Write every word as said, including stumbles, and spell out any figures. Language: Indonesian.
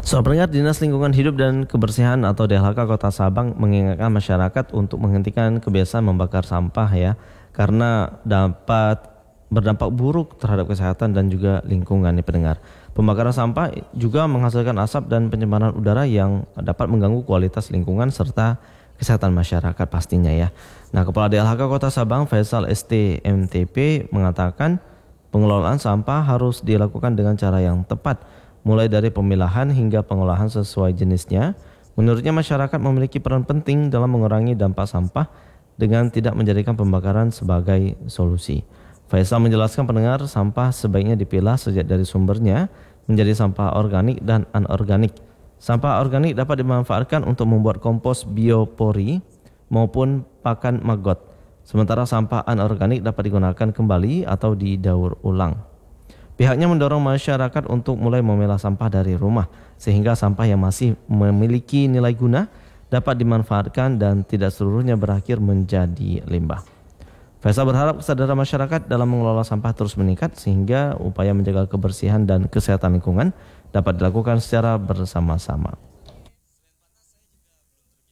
So, pendengar, Dinas Lingkungan Hidup dan Kebersihan atau D L H K Kota Sabang mengingatkan masyarakat untuk menghentikan kebiasaan membakar sampah ya, karena dapat berdampak buruk terhadap kesehatan dan juga lingkungan nih pendengar. Pembakaran sampah juga menghasilkan asap dan pencemaran udara yang dapat mengganggu kualitas lingkungan serta kesehatan masyarakat pastinya ya. Nah, Kepala D L H K Kota Sabang Faisal S T M T P mengatakan pengelolaan sampah harus dilakukan dengan cara yang tepat, mulai dari pemilahan hingga pengolahan sesuai jenisnya. Menurutnya masyarakat memiliki peran penting dalam mengurangi dampak sampah dengan tidak menjadikan pembakaran sebagai solusi. Faisal menjelaskan pendengar, sampah sebaiknya dipilah sejak dari sumbernya menjadi sampah organik dan anorganik. Sampah organik dapat dimanfaatkan untuk membuat kompos biopori maupun pakan maggot. Sementara sampah anorganik dapat digunakan kembali atau didaur ulang. Pihaknya mendorong masyarakat untuk mulai memilah sampah dari rumah sehingga sampah yang masih memiliki nilai guna dapat dimanfaatkan dan tidak seluruhnya berakhir menjadi limbah. Faisal berharap kesadaran masyarakat dalam mengelola sampah terus meningkat sehingga upaya menjaga kebersihan dan kesehatan lingkungan dapat dilakukan secara bersama-sama.